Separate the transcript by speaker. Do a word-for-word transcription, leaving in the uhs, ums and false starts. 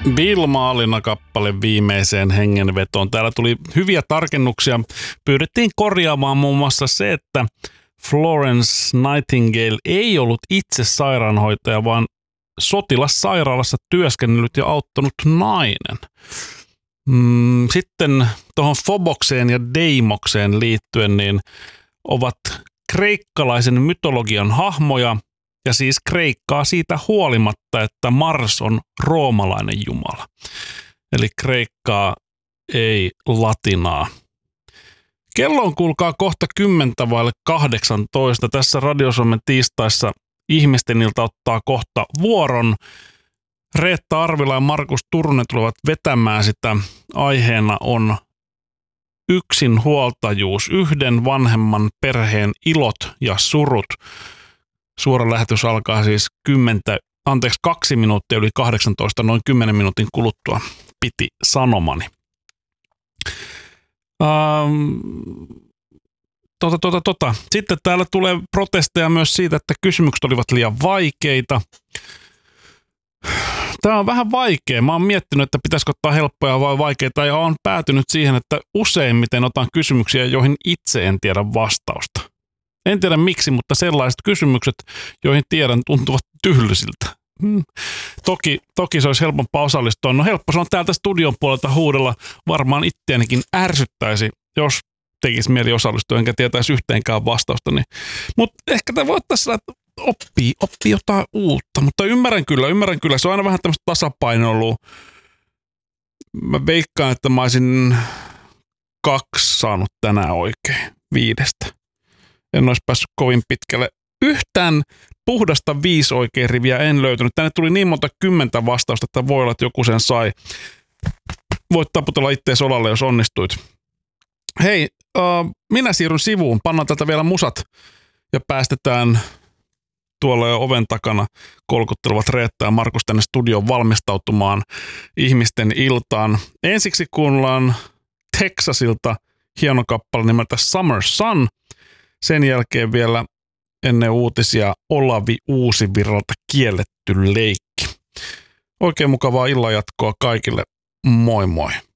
Speaker 1: Bill Maalina kappale viimeiseen hengenvetoon. Täällä tuli hyviä tarkennuksia. Pyydettiin korjaamaan muun muassa se, että Florence Nightingale ei ollut itse sairaanhoitaja, vaan sotilassairaalassa työskennellyt ja auttanut nainen. Sitten tuohon Fobokseen ja Deimokseen liittyen niin ovat kreikkalaisen mytologian hahmoja, ja siis Kreikkaa siitä huolimatta, että Mars on roomalainen jumala. Eli Kreikkaa ei latinaa. Kello on kuulkaa kohta kymmentä vaille kahdeksantoista. Tässä Radio Suomen tiistaissa Ihmisten ilta ottaa kohta vuoron. Reetta Arvila ja Markus Turunen tulevat vetämään sitä. Aiheena on yksinhuoltajuus, yhden vanhemman perheen ilot ja surut. Suora lähetys alkaa siis kymmentä, anteeksi, kaksi minuuttia yli kahdeksantoista, noin kymmenen minuutin kuluttua piti sanomani. Ähm, tota, tota, tota. Sitten täällä tulee protesteja myös siitä, että kysymykset olivat liian vaikeita. Tämä on vähän vaikea. Mä oon miettinyt, että pitäisikö ottaa helppoja vai vaikeita, ja oon päätynyt siihen, että useimmiten otan kysymyksiä, joihin itse en tiedä vastausta. En tiedä miksi, mutta sellaiset kysymykset, joihin tiedän, tuntuvat tyllisiltä. Hmm. Toki, toki se olisi helpompaa osallistua. No helppo se on täältä studion puolelta huudella. Varmaan itseänikin ärsyttäisi, jos tekisi mieli osallistua, enkä tietäisi yhteenkään vastausta. Niin. Mutta ehkä tämä voi ottaa sillä, että oppii, oppii jotain uutta. Mutta ymmärrän kyllä, ymmärrän kyllä. Se on aina vähän tämmöistä tasapainoilua. Mä veikkaan, että mä olisin kaksi saanut tänään oikein viidestä. En olisi päässyt kovin pitkälle. Yhtään puhdasta viisi oikein riviä en löytänyt. Tänne tuli niin monta kymmentä vastausta, että voi olla, että joku sen sai. Voit taputella ittees olalle, jos onnistuit. Hei, uh, minä siirryn sivuun. Pannaan tätä vielä musat ja päästetään tuolla jo oven takana kolkuttelevat Reetta ja Markus tänne studioon valmistautumaan Ihmisten iltaan. Ensiksi kuunnellaan Texasilta hieno kappale nimeltä Summer Sun. Sen jälkeen vielä ennen uutisia Olavi Uusivirralta Kielletty leikki. Oikein mukavaa illanjatkoa kaikille. Moi moi.